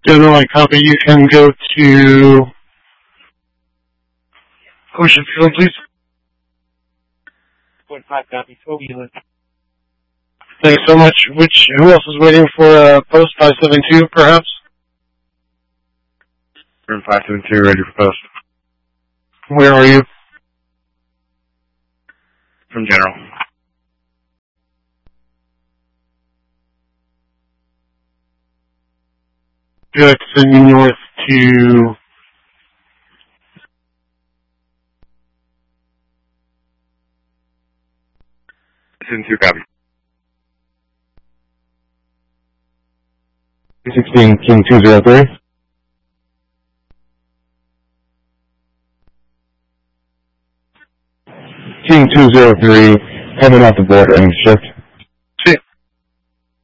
General, I copy. You can go to Ocean Field, please. 0.5 copy. Toby Unit. Thanks so much. Who else is waiting for post 572, perhaps? Room 572, ready for post. Where are you? From General. Good. Send you north to 72, copy. 16, King 203. King 203, coming off the board, end shift.